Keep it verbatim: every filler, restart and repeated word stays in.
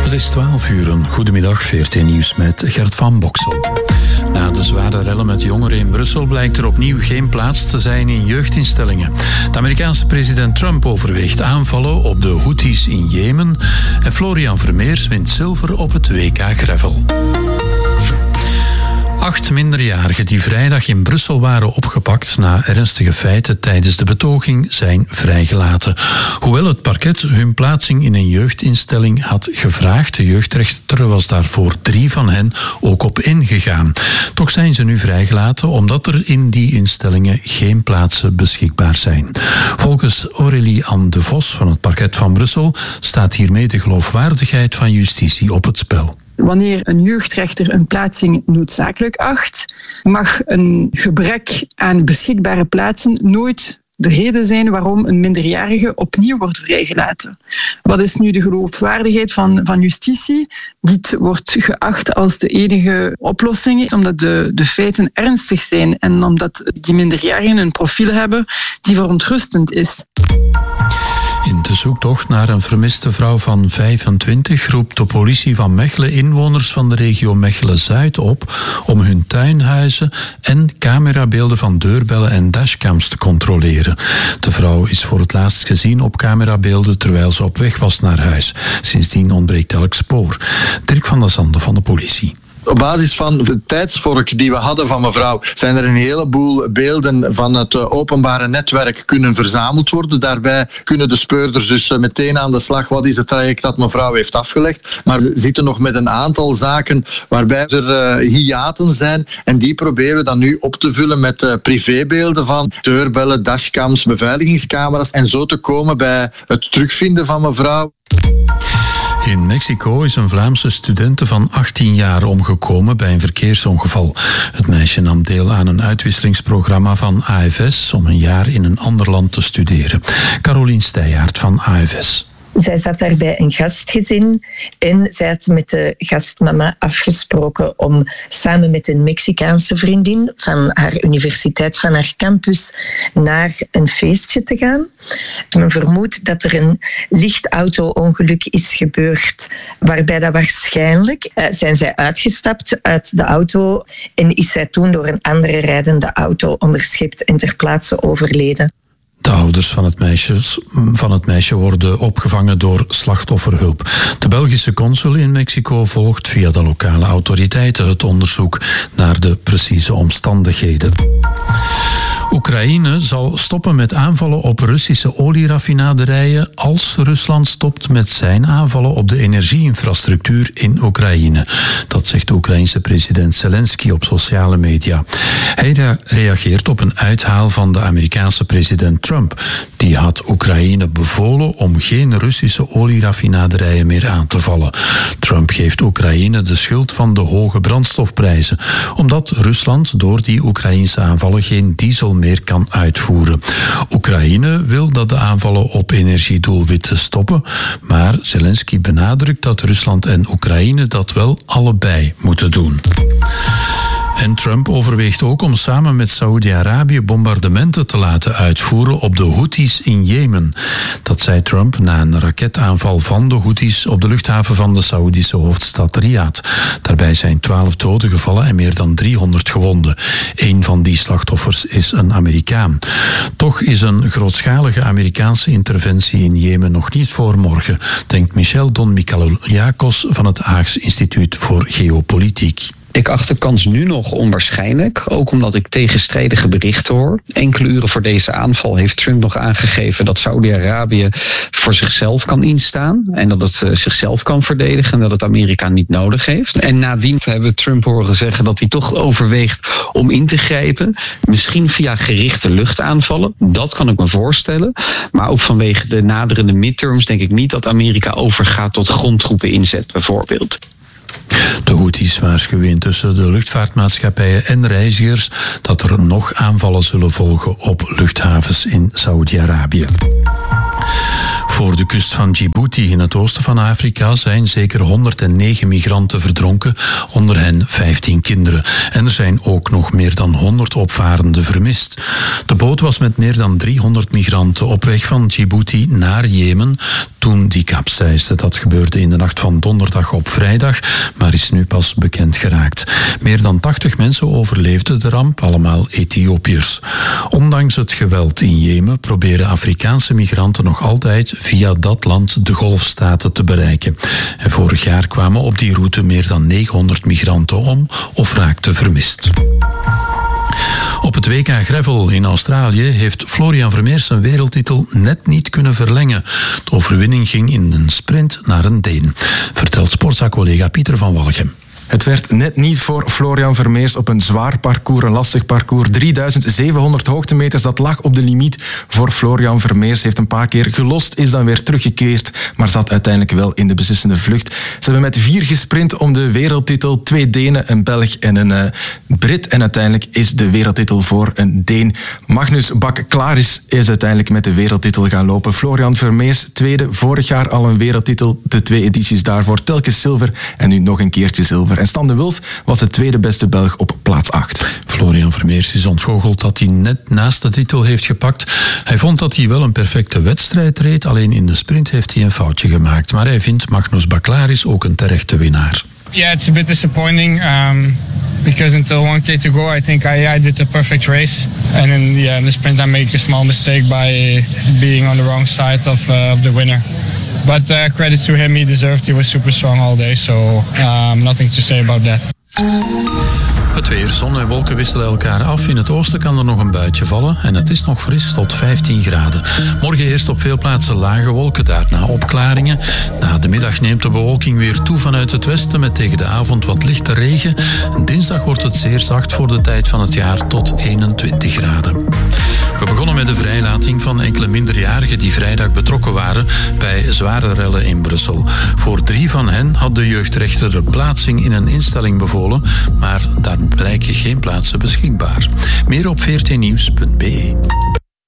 Het is twaalf uur, goedemiddag, V R T Nieuws met Gert van Boksel. Na de zware rellen met jongeren in Brussel blijkt er opnieuw geen plaats te zijn in jeugdinstellingen. De Amerikaanse president Trump overweegt aanvallen op de Houthis in Jemen en Florian Vermeers wint zilver op het W K Gravel. Acht minderjarigen die vrijdag in Brussel waren opgepakt na ernstige feiten tijdens de betoging zijn vrijgelaten. Hoewel het parket hun plaatsing in een jeugdinstelling had gevraagd, de jeugdrechter was daar voor drie van hen ook op ingegaan. Toch zijn ze nu vrijgelaten omdat er in die instellingen geen plaatsen beschikbaar zijn. Volgens Aurélie Anne de Vos van het parket van Brussel staat hiermee de geloofwaardigheid van justitie op het spel. Wanneer een jeugdrechter een plaatsing noodzakelijk acht, mag een gebrek aan beschikbare plaatsen nooit de reden zijn waarom een minderjarige opnieuw wordt vrijgelaten. Wat is nu de geloofwaardigheid van, van justitie? Dit wordt geacht als de enige oplossing, omdat de, de feiten ernstig zijn en omdat die minderjarigen een profiel hebben die verontrustend is. In de zoektocht naar een vermiste vrouw van vijfentwintig roept de politie van Mechelen inwoners van de regio Mechelen-Zuid op om hun tuinhuizen en camerabeelden van deurbellen en dashcams te controleren. De vrouw is voor het laatst gezien op camerabeelden terwijl ze op weg was naar huis. Sindsdien ontbreekt elk spoor. Dirk van der Zanden van de politie. Op basis van de tijdsvork die we hadden van mevrouw zijn er een heleboel beelden van het openbare netwerk kunnen verzameld worden. Daarbij kunnen de speurders dus meteen aan de slag. Wat is het traject dat mevrouw heeft afgelegd? Maar we zitten nog met een aantal zaken waarbij er uh, hiaten zijn. En die proberen we dan nu op te vullen met uh, privébeelden van deurbellen, dashcams, beveiligingscamera's. En zo te komen bij het terugvinden van mevrouw. In Mexico is een Vlaamse studente van achttien jaar omgekomen bij een verkeersongeval. Het meisje nam deel aan een uitwisselingsprogramma van A F S om een jaar in een ander land te studeren. Carolien Steijaert van A F S. Zij zat daar bij een gastgezin en zij had met de gastmama afgesproken om samen met een Mexicaanse vriendin van haar universiteit, van haar campus, naar een feestje te gaan. Men vermoedt dat er een licht auto-ongeluk is gebeurd, waarbij dat waarschijnlijk uh, zijn zij uitgestapt uit de auto en is zij toen door een andere rijdende auto onderschept en ter plaatse overleden. De ouders van het, meisje, van het meisje worden opgevangen door slachtofferhulp. De Belgische consul in Mexico volgt via de lokale autoriteiten het onderzoek naar de precieze omstandigheden. Oekraïne zal stoppen met aanvallen op Russische olieraffinaderijen als Rusland stopt met zijn aanvallen op de energieinfrastructuur in Oekraïne. Dat zegt de Oekraïense president Zelensky op sociale media. Hij reageert op een uithaal van de Amerikaanse president Trump. Die had Oekraïne bevolen om geen Russische olieraffinaderijen meer aan te vallen. Trump geeft Oekraïne de schuld van de hoge brandstofprijzen, omdat Rusland door die Oekraïnse aanvallen geen diesel meer kan uitvoeren. Oekraïne wil dat de aanvallen op energiedoelwitten stoppen, maar Zelensky benadrukt dat Rusland en Oekraïne dat wel allebei moeten doen. En Trump overweegt ook om samen met Saoedi-Arabië bombardementen te laten uitvoeren op de Houthis in Jemen. Dat zei Trump na een raketaanval van de Houthis op de luchthaven van de Saoedische hoofdstad Riyadh. Daarbij zijn twaalf doden gevallen en meer dan driehonderd gewonden. Eén van die slachtoffers is een Amerikaan. Toch is een grootschalige Amerikaanse interventie in Jemen nog niet voor morgen, denkt Michel Don Michaloliakos van het Haags Instituut voor Geopolitiek. Ik acht de kans nu nog onwaarschijnlijk, ook omdat ik tegenstrijdige berichten hoor. Enkele uren voor deze aanval heeft Trump nog aangegeven dat Saudi-Arabië voor zichzelf kan instaan en dat het uh, zichzelf kan verdedigen en dat het Amerika niet nodig heeft. En nadien hebben we Trump horen zeggen dat hij toch overweegt om in te grijpen, misschien via gerichte luchtaanvallen. Dat kan ik me voorstellen, maar ook vanwege de naderende midterms denk ik niet dat Amerika overgaat tot grondtroepen inzet bijvoorbeeld. De Houthis waarschuwen intussen de luchtvaartmaatschappijen en reizigers dat er nog aanvallen zullen volgen op luchthavens in Saoedi-Arabië. Voor de kust van Djibouti in het oosten van Afrika zijn zeker honderdnegen migranten verdronken, onder hen vijftien kinderen. En er zijn ook nog meer dan honderd opvarenden vermist. De boot was met meer dan driehonderd migranten op weg van Djibouti naar Jemen toen die kapseisde. Dat gebeurde in de nacht van donderdag op vrijdag, maar is nu pas bekend geraakt. Meer dan tachtig mensen overleefden de ramp, allemaal Ethiopiërs. Ondanks het geweld in Jemen proberen Afrikaanse migranten nog altijd via dat land de golfstaten te bereiken. En vorig jaar kwamen op die route meer dan negenhonderd migranten om of raakten vermist. Op het W K Gravel in Australië heeft Florian Vermeers zijn wereldtitel net niet kunnen verlengen. De overwinning ging in een sprint naar een Deen, vertelt sportzaak-collega Pieter van Walchem. Het werd net niet voor Florian Vermeers op een zwaar parcours, een lastig parcours. drieduizend zevenhonderd hoogtemeters, dat lag op de limiet voor Florian Vermeers. Heeft een paar keer gelost, is dan weer teruggekeerd, maar zat uiteindelijk wel in de beslissende vlucht. Ze hebben met vier gesprint om de wereldtitel. Twee Denen, een Belg en een uh, Brit. En uiteindelijk is de wereldtitel voor een Deen. Magnus Bak-Klaris is uiteindelijk met de wereldtitel gaan lopen. Florian Vermeers, tweede, vorig jaar al een wereldtitel. De twee edities daarvoor, telkens zilver en nu nog een keertje zilver. En Stan de Wulf was de tweede beste Belg op plaats acht. Florian Vermeers is ontgoocheld dat hij net naast de titel heeft gepakt. Hij vond dat hij wel een perfecte wedstrijd reed, alleen in de sprint heeft hij een foutje gemaakt. Maar hij vindt Magnus Bak-Klaris ook een terechte winnaar. Yeah, it's a bit disappointing um, because until one K to go, I think I, I did the perfect race. And in, yeah, in the sprint I made a small mistake by being on the wrong side of, uh, of the winner. But uh, credit to him, he deserved. He was super strong all day, so um, nothing to say about that. Het weer, zon en wolken wisselen elkaar af. In het oosten kan er nog een buitje vallen en het is nog fris tot vijftien graden. Morgen eerst op veel plaatsen lage wolken, daarna opklaringen. Na de middag neemt de bewolking weer toe vanuit het westen met tegen de avond wat lichte regen. En dinsdag wordt het zeer zacht voor de tijd van het jaar tot eenentwintig graden. We begonnen met de vrijlating van enkele minderjarigen die vrijdag betrokken waren bij zware rellen in Brussel. Voor drie van hen had de jeugdrechter de plaatsing in een instelling bevolen, maar daar blijken geen plaatsen beschikbaar. Meer op veertien nieuws punt b e.